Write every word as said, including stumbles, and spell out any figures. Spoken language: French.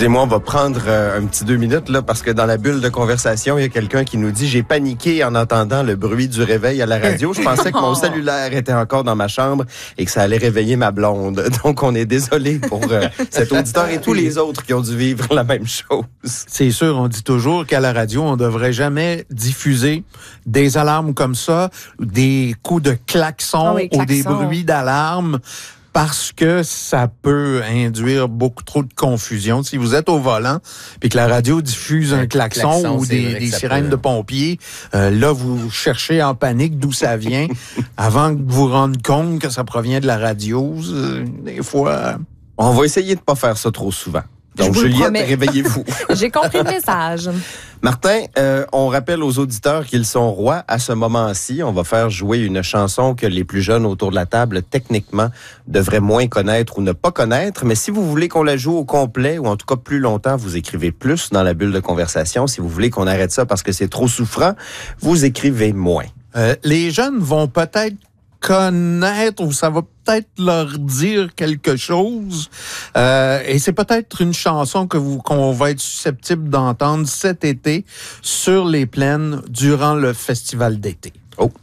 Excusez-moi, on va prendre euh, un petit deux minutes là parce que dans la bulle de conversation, il y a quelqu'un qui nous dit « J'ai paniqué en entendant le bruit du réveil à la radio. Je pensais que mon cellulaire était encore dans ma chambre et que ça allait réveiller ma blonde. » Donc, on est désolé pour euh, cet auditeur et tous les autres qui ont dû vivre la même chose. C'est sûr, on dit toujours qu'à la radio, on devrait jamais diffuser des alarmes comme ça, des coups de klaxon oh oui, ou des klaxon. bruits d'alarme. Parce que ça peut induire beaucoup trop de confusion. Si vous êtes au volant puis que la radio diffuse un, un klaxon, klaxon ou des, des sirènes peut... de pompiers, euh, là, vous cherchez en panique d'où ça vient avant que vous vous rendiez compte que ça provient de la radio. Euh, des fois... On va essayer de pas faire ça trop souvent. Donc, Juliette, réveillez-vous. J'ai compris le message. Martin, euh, on rappelle aux auditeurs qu'ils sont rois à ce moment-ci. On va faire jouer une chanson que les plus jeunes autour de la table, techniquement, devraient moins connaître ou ne pas connaître. Mais si vous voulez qu'on la joue au complet, ou en tout cas plus longtemps, vous écrivez plus dans la bulle de conversation. Si vous voulez qu'on arrête ça parce que c'est trop souffrant, vous écrivez moins. Euh, les jeunes vont peut-être connaître ou ça va peut-être leur dire quelque chose. Euh, et c'est peut-être une chanson que vous qu'on va être susceptible d'entendre cet été sur les plaines durant le festival d'été. Oh.